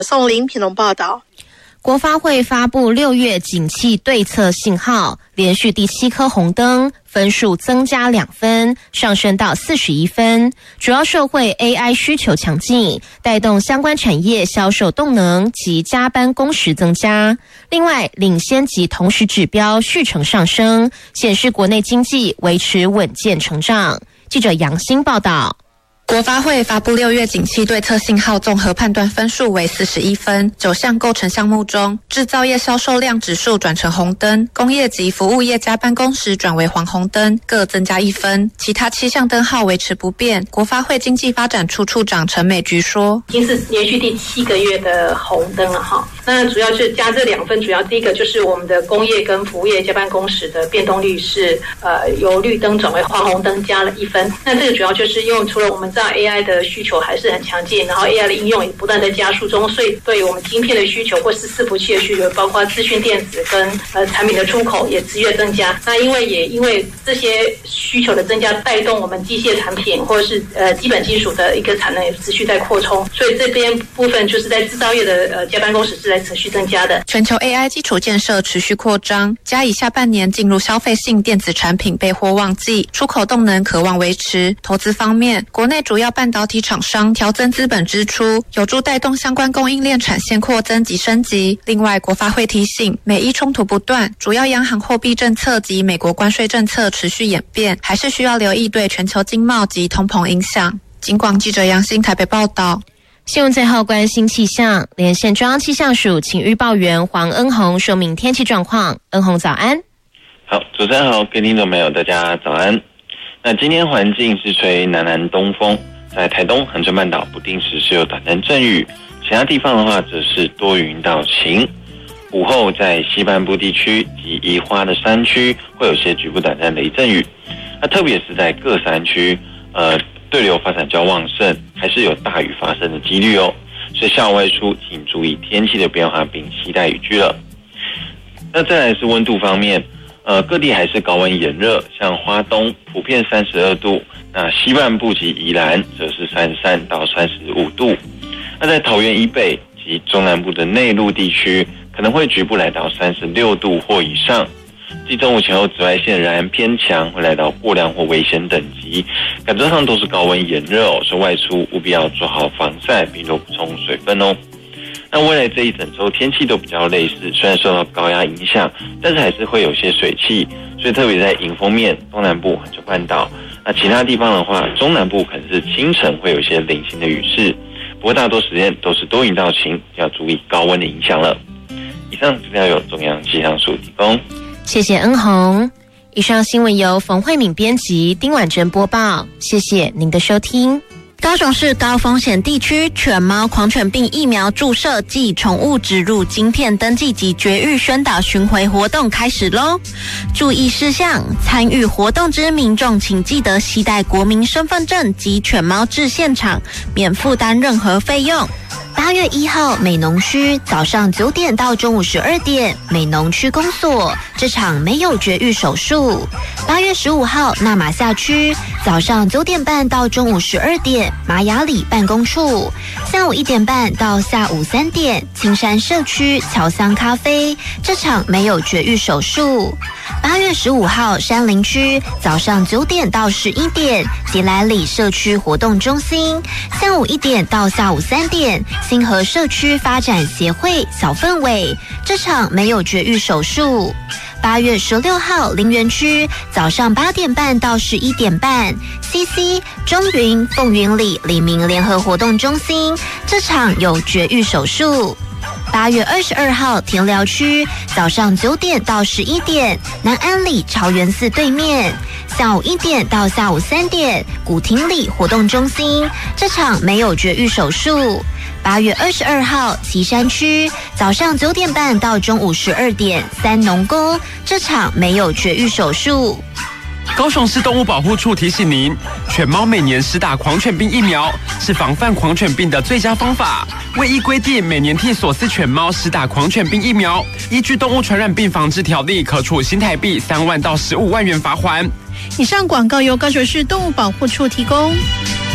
宋林品龙报道。 国发会发布6月景气对策信号，连续第7颗红灯，分数增加2分，上升到41分。主要受惠 AI 需求强劲，带动相关产业销售动能及加班工时增加。另外，领先及同时指标续成上升，显示国内经济维持稳健成长。记者杨欣报道。 国发会发布6月景气对策信号综合判断分数为41分，9项构成项目中，制造业销售量指数转成红灯，工业及服务业加班工时转为黄红灯，各增加1分，其他7项灯号维持不变。国发会经济发展处处长陈美菊说：“ 已经是连续第7个月的红灯了哈。那主要是加这2分，主要第一个就是我们的工业跟服务业加班工时的变动率是由绿灯转为黄红灯加了1分。那这个主要就是因为除了我们知道 AI 的需求还是很强劲，然后 AI 的应用也不断在加速中，所以对我们晶片的需求或是伺服器的需求，包括资讯电子跟产品的出口也持续增加。那因为这些需求的增加，带动我们机械产品或者是基本金属的一个产能也持续在扩充，所以这边部分就是在制造业的加班工时是在持续增加的。 全球 AI 基础建设持续扩张，加以下半年进入消费性电子产品备货旺季，出口动能可望维持。投资方面，国内主要半导体厂商调增资本支出，有助带动相关供应链产线扩增及升级。另外，国发会提醒，美伊冲突不断，主要央行货币政策及美国关税政策持续演变，还是需要留意对全球经贸及通膨影响。警广记者杨欣台北报道。 新闻最后关心气象，连线中央气象署请预报员黄恩宏说明天气状况。恩宏早安。 好，主持人好，各位听众朋友大家早安。那今天环境是吹南南东风，在台东恒春半岛不定时是有短暂阵雨，其他地方的话则是多云到晴。午后在西半部地区及宜花的山区会有些局部短暂雷阵雨，那特别是在各山区对流发展较旺盛，还是有大雨发生的几率哦。所以下午外出请注意天气的变化，并携带雨具了。那再来是温度方面，各地还是高温炎热，像花东普遍32度，那西半部及宜兰则是33到35度。那在桃园以北及中南部的内陆地区，可能会局部来到36度或以上。继中午前后紫外线仍然偏强，会来到过量或危险等级，感觉上都是高温炎热哦，所以外出务必要做好防晒，并多补充水分哦。那未来这一整周天气都比较类似，虽然受到高压影响，但是还是会有些水汽，所以特别在迎风面，东南部恒春半岛，那其他地方的话，中南部可能是清晨会有一些零星的雨势，不过大多时间都是多云到晴，要注意高温的影响了。以上资料由中央气象署提供。 谢谢恩宏。以上新闻由冯慧敏编辑，丁婉珍播报。谢谢您的收听。 高雄市高风险地区犬猫狂犬病疫苗注射暨宠物植入晶片登记及绝育宣导巡回活动开始咯。注意事项：参与活动之民众请记得携带国民身份证及犬猫至现场，免负担任何费用。 8月1号，美浓区早上9点到中午12点，美浓区公所这场没有绝育手术。8月15号，那玛夏区早上9点半到中午12点，玛雅里办公处；下午1点半到下午3点，青山社区侨香咖啡这场没有绝育手术。8月15号，山林区早上9点到11点，吉莱里社区活动中心；下午1点到下午3点，新河社区发展协会小氛围这场没有绝育手术。8月16号，林园区早上8点半到11点半 ，CC 中云凤云里李明联合活动中心这场有绝育手术。8月22号，田寮区早上9点到11点，南安里朝元寺对面；下午1点到下午3点，古亭里活动中心这场没有绝育手术。8月22号，旗山区早上9点半到中午12点，三农宫这场没有绝育手术。 高雄市动物保护处提醒您，犬猫每年施打狂犬病疫苗是防范狂犬病的最佳方法。为依规定，每年替所饲犬猫施打狂犬病疫苗，依据动物传染病防治条例，可处新台币3万到15万元罚锾。 以上广告由高雄市动物保护处提供。